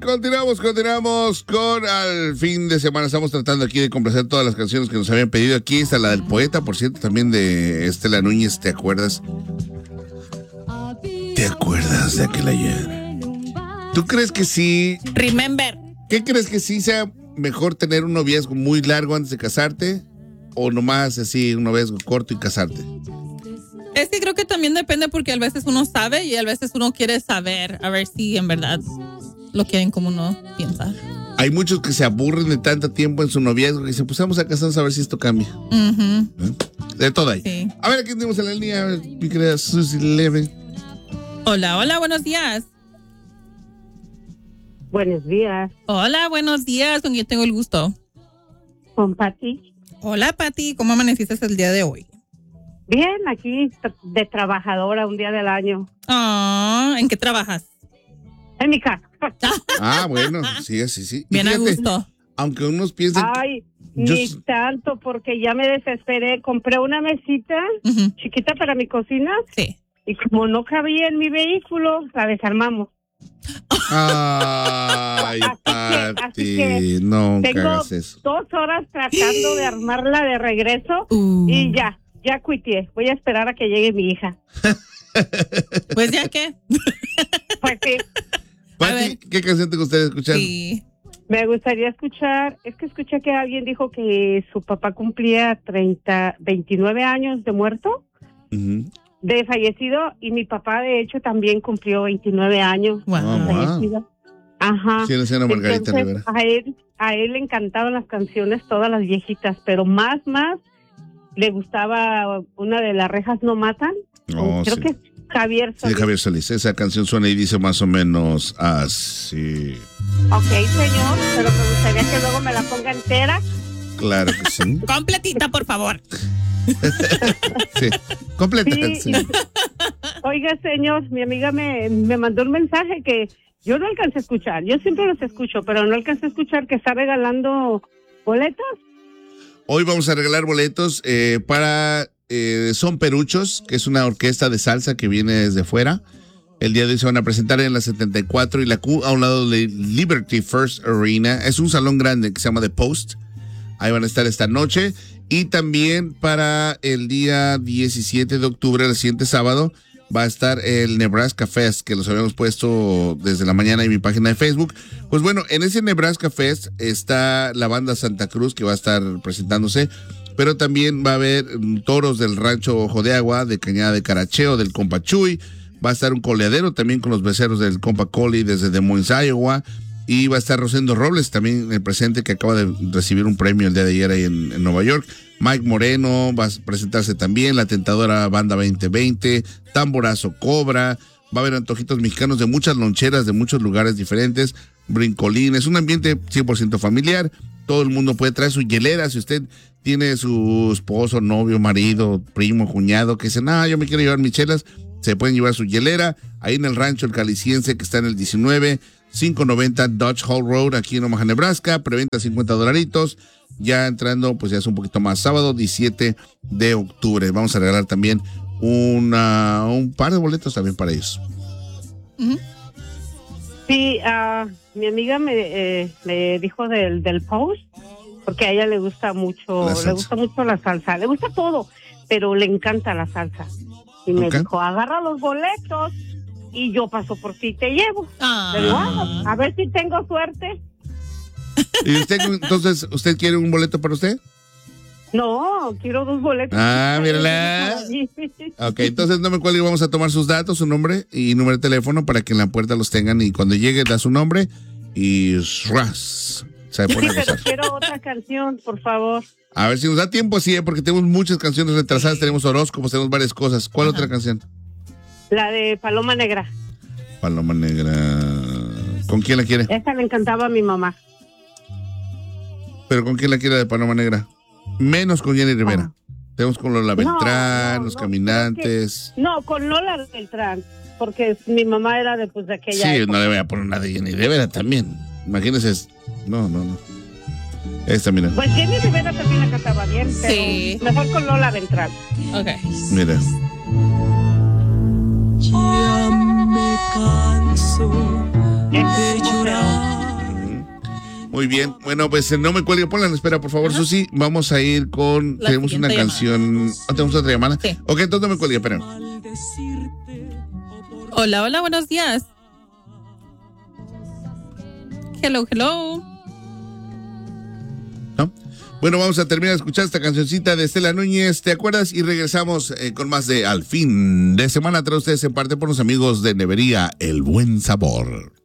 continuamos con al fin de semana. Estamos tratando aquí de complacer todas las canciones que nos habían pedido. Aquí está la del poeta, por cierto, también de Estela Núñez. ¿Te acuerdas? ¿Te acuerdas de aquel ayer? ¿Tú crees que sí? Remember. ¿Qué crees que sí sea mejor tener un noviazgo muy largo antes de casarte? ¿O nomás así, un noviazgo corto y casarte? Es que creo que también depende porque a veces uno sabe y a veces uno quiere saber, a ver si en verdad lo quieren como uno piensa. Hay muchos que se aburren de tanto tiempo en su noviazgo que dicen, pues vamos a casarnos a ver si esto cambia. Uh-huh. De todo ahí. Sí. A ver, aquí tenemos en la línea, mi querida Susie Leve. Hola, buenos días. Buenos días. Hola, buenos días. ¿Con quién tengo el gusto? Con Pati. Hola, Pati. ¿Cómo amaneciste el día de hoy? Bien, aquí de trabajadora un día del año. ¿En qué trabajas? En mi casa. Bueno, sí. Bien, fíjate, a gusto. Aunque unos piensen... Ay, ni tanto, porque ya me desesperé. Compré una mesita chiquita para mi cocina. Sí. Y como no cabía en mi vehículo, la desarmamos. Ay, así que nunca tengo hagas eso. 2 horas tratando de armarla de regreso y ya cuiteé. Voy a esperar a que llegue mi hija. Pues ya qué. Pues sí. Pati, ¿qué canción te gustaría escuchar? Sí. Me gustaría escuchar, es que escuché que alguien dijo que su papá cumplía 29 años de muerto, de fallecido, y mi papá de hecho también cumplió 29 años de fallecido. Ajá. Sí, la señora Margarita Entonces, Rivera. A él le encantaban las canciones, todas las viejitas, pero más le gustaba una de Las rejas no matan. Creo que es Javier Solís. Sí, Javier Solís. Esa canción suena y dice más o menos así. Ok, señor, pero me gustaría que luego me la ponga entera. Claro que sí. Completita, por favor. Sí, completa. Sí. Oiga, señor, mi amiga me mandó un mensaje que yo no alcancé a escuchar. Yo siempre los escucho, pero no alcancé a escuchar que está regalando boletos. Hoy vamos a regalar boletos para Son Peruchos, que es una orquesta de salsa que viene desde fuera. El día de hoy se van a presentar en la 74 y la Q a un lado de Liberty First Arena. Es un salón grande que se llama The Post. Ahí van a estar esta noche. Y también para el día 17 de octubre, el siguiente sábado, va a estar el Nebraska Fest, que los habíamos puesto desde la mañana en mi página de Facebook. Pues bueno, en ese Nebraska Fest está la banda Santa Cruz, que va a estar presentándose, pero también va a haber toros del rancho Ojo de Agua, de Cañada de Caracheo, del compa Chuy. Va a estar un coleadero también con los becerros del compa Coli desde Des Moines, Iowa. Y va a estar Rosendo Robles también el presente, que acaba de recibir un premio el día de ayer ahí en Nueva York. Mike Moreno va a presentarse también, la Tentadora Banda 2020, Tamborazo Cobra. Va a haber antojitos mexicanos de muchas loncheras, de muchos lugares diferentes, brincolines, un ambiente 100% familiar. Todo el mundo puede traer su hielera. Si usted tiene su esposo, novio, marido, primo, cuñado, que dice, yo me quiero llevar mis chelas, se pueden llevar su hielera ahí en el rancho El Caliciense, que está en el 19-590 Dodge Hall Road, aquí en Omaha, Nebraska. Preventa $50. Ya entrando, pues ya es un poquito más, sábado 17 de octubre. Vamos a regalar también un par de boletos también para ellos. Sí, mi amiga me dijo del Post, porque a ella le gusta mucho la salsa, le gusta todo, pero le encanta la salsa. Y me dijo, agarra los boletos y yo paso por ti y te llevo. Le digo, a ver si tengo suerte. ¿Y usted, entonces, usted quiere un boleto para usted? No, quiero 2 boletos. Mírala. Ok, entonces no me cuelgue, vamos a tomar sus datos, su nombre y número de teléfono para que en la puerta los tengan, y cuando llegue da su nombre y ¡ras! Se pone a pero gozar. quiero otra canción, por favor. A ver si nos da tiempo, sí, porque tenemos muchas canciones retrasadas, tenemos horóscopos, tenemos varias cosas. ¿Cuál otra canción? La de Paloma Negra. Paloma Negra. ¿Con quién la quiere? Esa le encantaba a mi mamá. ¿Pero con quién la quiere de Paloma Negra? Menos con Jenny Rivera. Tenemos con Lola Beltrán, Los Caminantes. No, con Lola Beltrán, porque mi mamá era de aquella época. No le voy a poner una de Jenny Rivera también. Imagínese. No. Esta, mira. Pues Jenny Rivera también la cantaba bien, pero mejor con Lola Beltrán. Ok. Mira. Ya me canso de llorar Muy bien. Bueno, pues no me cuelgue. Ponla en espera, por favor, Susi. Vamos a ir con... tenemos una canción. ¿Tenemos otra llamada? Sí. Ok, entonces no me cuelgue, esperen. Hola, hola, buenos días. Hello, hello. ¿No? Bueno, vamos a terminar de escuchar esta cancioncita de Estela Núñez, ¿te acuerdas? Y regresamos con más de Al Fin de Semana. Trae ustedes en parte por los amigos de Nevería El Buen Sabor.